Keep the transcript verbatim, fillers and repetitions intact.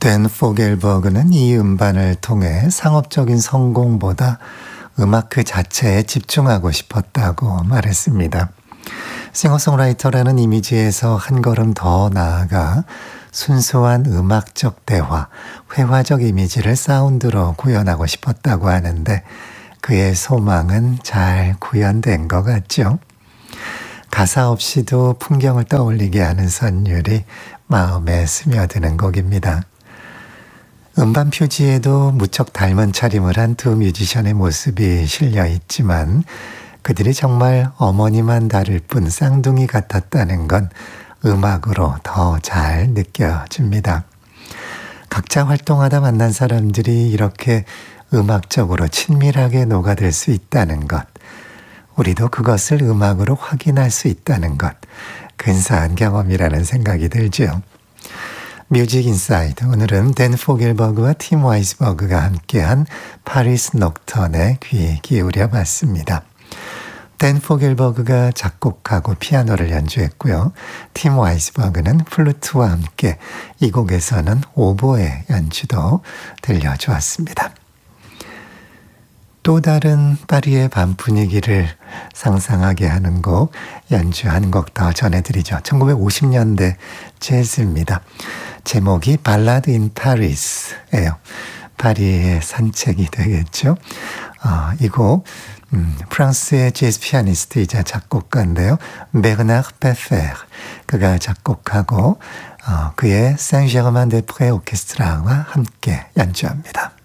댄 포겔버그는 이 음반을 통해 상업적인 성공보다 음악 그 자체에 집중하고 싶었다고 말했습니다. 싱어송라이터라는 이미지에서 한 걸음 더 나아가 순수한 음악적 대화, 회화적 이미지를 사운드로 구현하고 싶었다고 하는데 그의 소망은 잘 구현된 것 같죠. 가사 없이도 풍경을 떠올리게 하는 선율이 마음에 스며드는 곡입니다. 음반 표지에도 무척 닮은 차림을 한 두 뮤지션의 모습이 실려 있지만 그들이 정말 어머니만 다를 뿐 쌍둥이 같았다는 건 음악으로 더 잘 느껴집니다. 각자 활동하다 만난 사람들이 이렇게 음악적으로 친밀하게 녹아들 수 있다는 것, 우리도 그것을 음악으로 확인할 수 있다는 것, 근사한 경험이라는 생각이 들죠. 뮤직 인사이드, 오늘은 댄 포겔버그와 팀 와이스버그가 함께한 파리스 녹턴에 귀 기울여 봤습니다. 댄 포겔버그가 작곡하고 피아노를 연주했고요. 팀 와이스버그는 플루트와 함께 이 곡에서는 오보에 연주도 들려주었습니다. 또 다른 파리의 밤 분위기를 상상하게 하는 곡, 연주 한 곡 더 전해드리죠. 천구백오십 년대 재즈입니다. 제목이 발라드 인 파리스예요. 파리의 산책이 되겠죠. 어, 이 곡 음, 프랑스의 재즈 피아니스트이자 작곡가인데요. 베르나르 페페르, 그가 작곡하고 어, 그의 생제르만 데 프레 오케스트라와 함께 연주합니다.